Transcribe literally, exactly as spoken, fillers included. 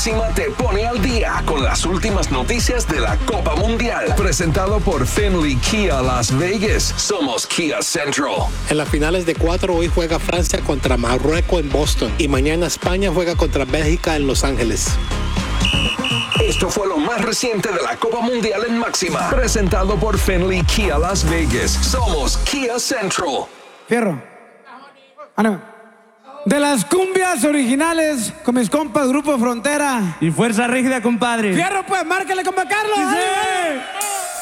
Máxima te pone al día con las últimas noticias de la Copa Mundial. Presentado por Finley Kia Las Vegas. Somos Kia Central. En las finales de cuatro, hoy juega Francia contra Marruecos en Boston. Y mañana España juega contra Bélgica en Los Ángeles. Esto fue lo más reciente de la Copa Mundial en Máxima. Presentado por Finley Kia Las Vegas. Somos Kia Central. Fierro. Ah, no. De las cumbias originales con mis compas Grupo Frontera. Y Fuerza Rígida, compadre. Fierro, pues, márcale, compa Carlos. ¡Sí!